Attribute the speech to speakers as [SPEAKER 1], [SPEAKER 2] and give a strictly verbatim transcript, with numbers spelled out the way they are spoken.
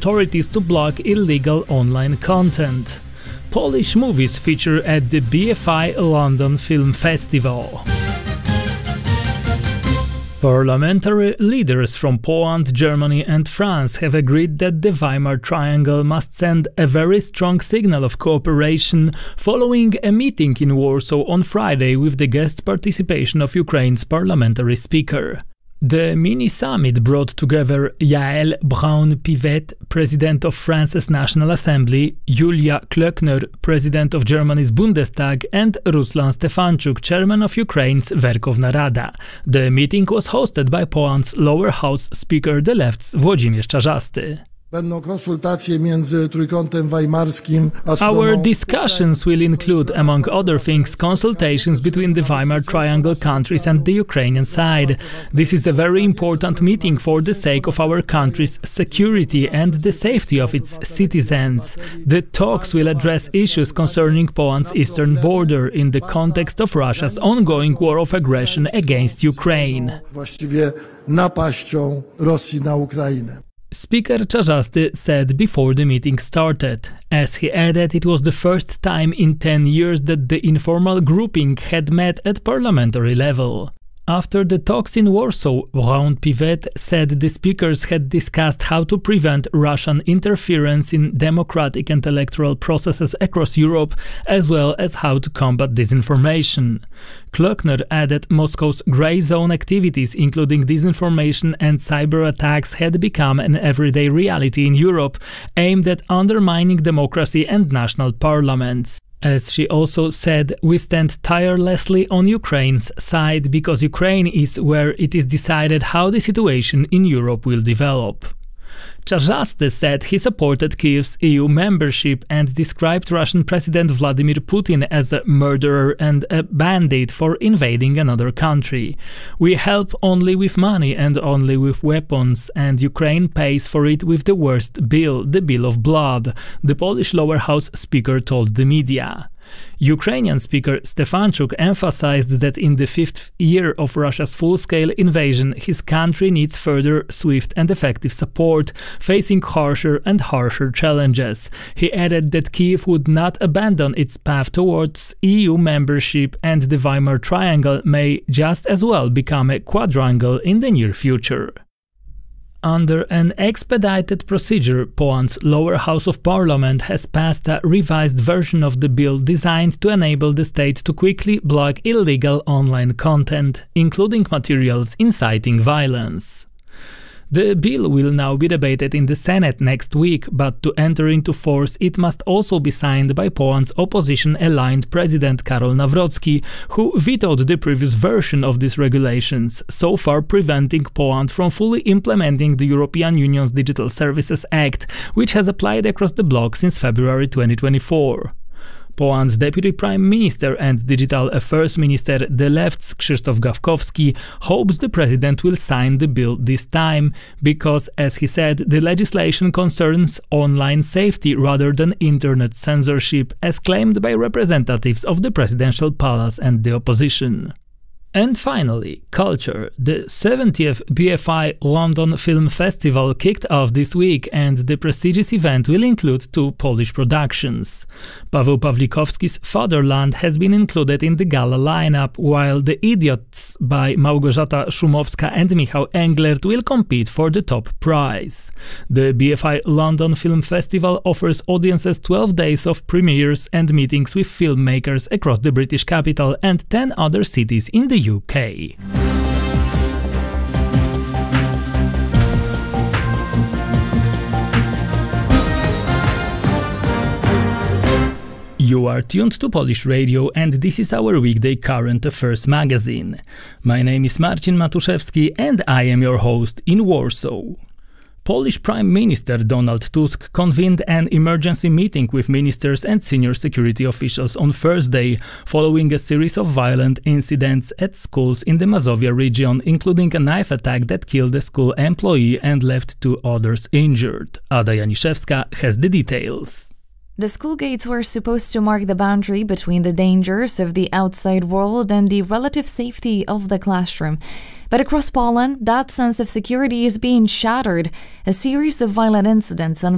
[SPEAKER 1] authorities to block illegal online content. Polish movies feature at the B F I London Film Festival. Parliamentary leaders from Poland, Germany and France have agreed that the Weimar Triangle must send a very strong signal of cooperation following a meeting in Warsaw on Friday with the guest participation of Ukraine's parliamentary speaker. The mini-summit brought together Yael Braun-Pivet, President of France's National Assembly, Julia Klöckner, President of Germany's Bundestag, and Ruslan Stefanchuk, Chairman of Ukraine's Verkhovna Rada. The meeting was hosted by Poland's lower house Speaker the Left's Włodzimierz Czarzasty. Our discussions will include, among other things, consultations between the Weimar Triangle countries and the Ukrainian side. This is a very important meeting for the sake of our country's security and the safety of its citizens. The talks will address issues concerning Poland's eastern border in the context of Russia's ongoing war of aggression against Ukraine. Speaker Czarzasty said before the meeting started. As he added, it was the first time in ten years that the informal grouping had met at parliamentary level. After the talks in Warsaw, Braun-Pivet said the speakers had discussed how to prevent Russian interference in democratic and electoral processes across Europe, as well as how to combat disinformation. Klöckner added Moscow's grey zone activities, including disinformation and cyber attacks, had become an everyday reality in Europe, aimed at undermining democracy and national parliaments. As she also said, we stand tirelessly on Ukraine's side because Ukraine is where it is decided how the situation in Europe will develop. Czarzasty said he supported Kyiv's E U membership and described Russian President Vladimir Putin as a murderer and a bandit for invading another country. We help only with money and only with weapons, and Ukraine pays for it with the worst bill, the bill of blood, the Polish lower house speaker told the media. Ukrainian Speaker Stefanchuk emphasized that in the fifth year of Russia's full-scale invasion, his country needs further swift and effective support, facing harsher and harsher challenges. He added that Kyiv would not abandon its path towards E U membership, and the Weimar Triangle may just as well become a quadrangle in the near future. Under an expedited procedure, Poland's lower house of parliament has passed a revised version of the bill designed to enable the state to quickly block illegal online content, including materials inciting violence. The bill will now be debated in the Senate next week, but to enter into force it must also be signed by Poland's opposition-aligned President Karol Nawrocki, who vetoed the previous version of these regulations, so far preventing Poland from fully implementing the European Union's Digital Services Act, which has applied across the bloc since February twenty twenty-four. Poland's Deputy Prime Minister and Digital Affairs Minister the Left's Krzysztof Gawkowski hopes the president will sign the bill this time because, as he said, the legislation concerns online safety rather than internet censorship, as claimed by representatives of the presidential palace and the opposition. And finally, culture. The seventieth B F I London Film Festival kicked off this week, and the prestigious event will include two Polish productions. Paweł Pawlikowski's Fatherland has been included in the gala lineup, while The Idiots by Małgorzata Szumowska and Michał Englert will compete for the top prize. The B F I London Film Festival offers audiences twelve days of premieres and meetings with filmmakers across the British capital and ten other cities in the U K. You are tuned to Polish Radio, and this is our weekday current affairs magazine. My name is Marcin Matuszewski and I am your host in Warsaw. Polish Prime Minister Donald Tusk convened an emergency meeting with ministers and senior security officials on Thursday, following a series of violent incidents at schools in the Mazovia region, including a knife attack that killed a school employee and left two others injured. Ada Janiszewska has the details.
[SPEAKER 2] The school gates were supposed to mark the boundary between the dangers of the outside world and the relative safety of the classroom. But across Poland, that sense of security is being shattered. A series of violent incidents